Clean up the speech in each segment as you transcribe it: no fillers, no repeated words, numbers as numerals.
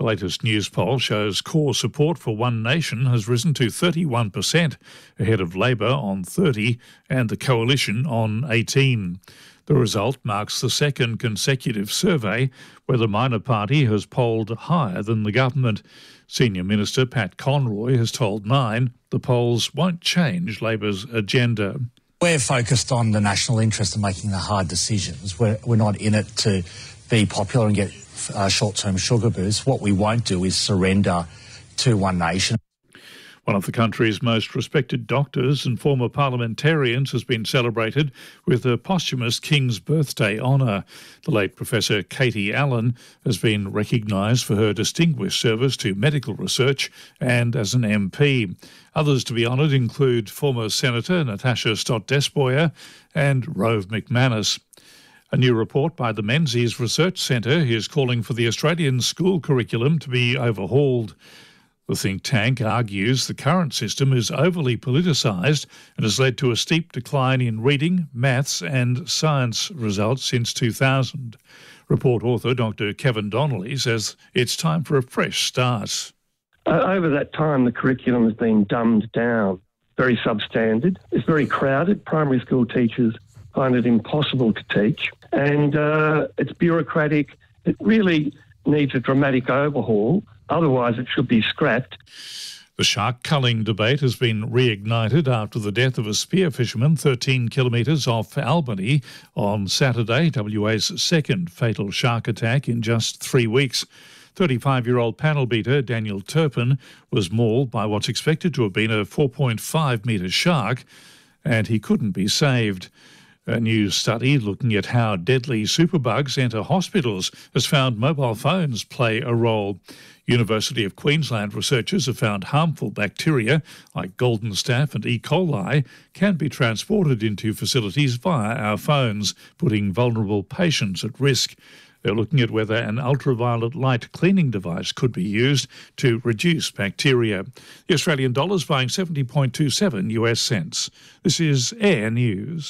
The latest news poll shows core support for One Nation has risen to 31%, ahead of Labor on 30% and the Coalition on 18%. The result marks the second consecutive survey where the minor party has polled higher than the government. Senior Minister Pat Conroy has told Nine the polls won't change Labor's agenda. We're focused on the national interest and making the hard decisions. We're not in it to be popular and get short-term sugar boosts. What we won't do is surrender to One Nation. One of the country's most respected doctors and former parliamentarians has been celebrated with a posthumous King's Birthday honour. The late Professor Katie Allen has been recognised for her distinguished service to medical research and as an MP. Others to be honoured include former Senator Natasha Stott-Despoja and Rove McManus. A new report by the Menzies Research Centre is calling for the Australian school curriculum to be overhauled. The think tank argues the current system is overly politicised and has led to a steep decline in reading, maths and science results since 2000. Report author Dr Kevin Donnelly says it's time for a fresh start. Over that time, the curriculum has been dumbed down, very substandard. It's very crowded. Primary school teachers find it impossible to teach, and it's bureaucratic. It really needs a dramatic overhaul. Otherwise, it should be scrapped. The shark culling debate has been reignited after the death of a spear fisherman 13 kilometres off Albany on Saturday, WA's second fatal shark attack in just 3 weeks. 35-year-old panel beater Daniel Turpin was mauled by what's expected to have been a 4.5-metre shark, and he couldn't be saved. A new study looking at how deadly superbugs enter hospitals has found mobile phones play a role. University of Queensland researchers have found harmful bacteria like golden staph and E. coli can be transported into facilities via our phones, putting vulnerable patients at risk. They're looking at whether an ultraviolet light cleaning device could be used to reduce bacteria. The Australian dollar is buying 70.27 US cents. This is Air News.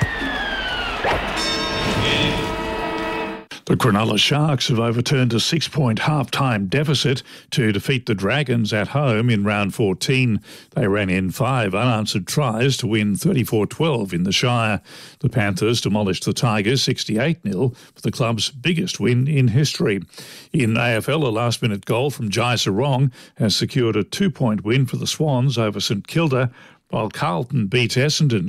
The Cronulla Sharks have overturned a 6-point half-time deficit to defeat the Dragons at home in round 14. They ran in 5 unanswered tries to win 34-12 in the Shire. The Panthers demolished the Tigers 68-0 for the club's biggest win in history. In AFL, a last-minute goal from Jai Sarong has secured a 2-point win for the Swans over St Kilda, while Carlton beat Essendon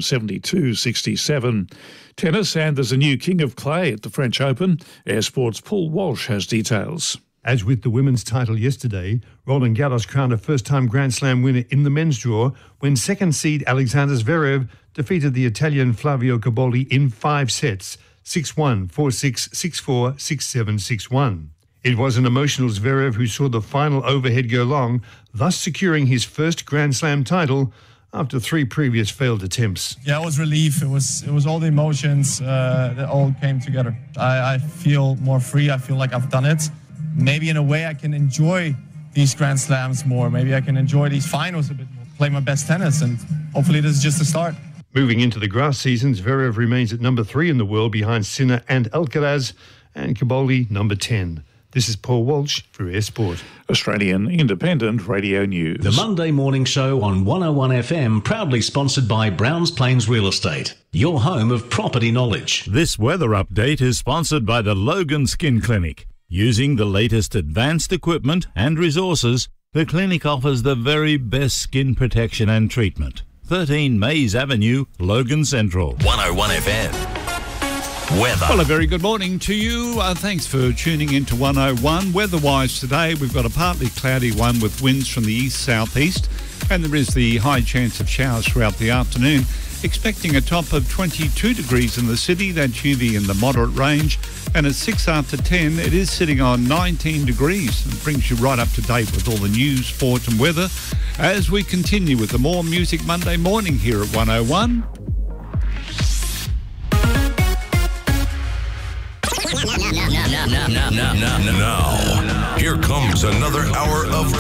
72-67. Tennis, and there's a new King of Clay at the French Open. Air Sports' Paul Walsh has details. As with the women's title yesterday, Roland Garros crowned a first-time Grand Slam winner in the men's draw when second seed Alexander Zverev defeated the Italian Flavio Cobolli in 5 sets, 6-1, 4-6, 6-4, 6-7, 6-1. It was an emotional Zverev who saw the final overhead go long, thus securing his first Grand Slam title after 3 previous failed attempts. Yeah, it was relief. It was all the emotions that all came together. I feel more free. I feel like I've done it. Maybe in a way I can enjoy these Grand Slams more. Maybe I can enjoy these finals a bit more, play my best tennis, and hopefully this is just the start. Moving into the grass season, Zverev remains at number 3 in the world behind Sinner and Alcaraz, and Cobolli number 10. This is Paul Walsh for Air Sport. Australian Independent Radio News. The Monday Morning Show on 101 FM, proudly sponsored by Browns Plains Real Estate, your home of property knowledge. This weather update is sponsored by the Logan Skin Clinic. Using the latest advanced equipment and resources, the clinic offers the very best skin protection and treatment. 13 Mays Avenue, Logan Central. 101 FM. Weather. Well, a very good morning to you. Thanks for tuning in to 101. Weather-wise today, we've got a partly cloudy one with winds from the east-southeast, and there is the high chance of showers throughout the afternoon. Expecting a top of 22 degrees in the city, that's UV in the moderate range, and at 6 after 10, it is sitting on 19 degrees and brings you right up to date with all the news, sport and weather as we continue with the More Music Monday morning here at 101. Now, here comes another hour of